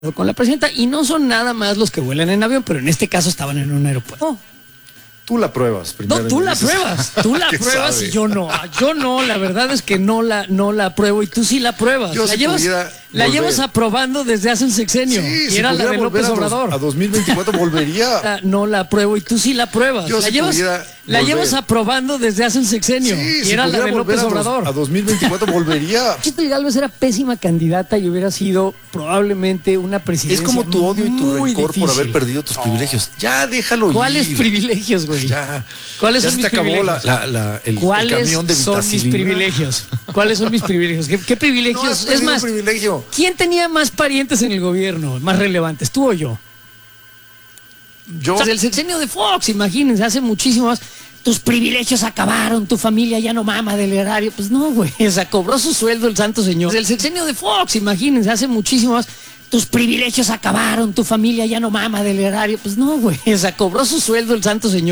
con la presidenta, y no son nada más los que vuelan en avión, pero en este caso estaban en un aeropuerto. Tú la pruebas primero. No, tú la pruebas y yo no, la verdad es que no la pruebo y tú sí la pruebas. Yo la llevas aprobando desde hace un sexenio. Sí, y era la de López Obrador. A 2024 volvería. No la pruebo y tú sí la pruebas. La llevas aprobando desde hace un sexenio. Sí, y era la de López Obrador. A 2024 volvería. Xochitl Gálvez era pésima candidata y hubiera sido probablemente una presidencia. Es como tu odio y tu rencor difícil por haber perdido tus privilegios. Ya déjalo ir. ¿Cuáles privilegios, güey? Ya. ¿Cuáles son se mis te acabó privilegios? el camión de son mis privilegios? ¿Cuáles son mis privilegios? ¿Qué privilegios? No, es más, privilegio. ¿Quién tenía más parientes en el gobierno, más relevantes, tú o yo? Yo. O sea, el sexenio de Fox, imagínense, hace muchísimo más. Tus privilegios acabaron, tu familia ya no mama del erario. Pues no, güey, o sea, cobró su sueldo el santo señor. El sexenio de Fox, imagínense, hace muchísimo más. Tus privilegios acabaron, tu familia ya no mama del erario. Pues no, güey, o sea, cobró su sueldo el santo señor.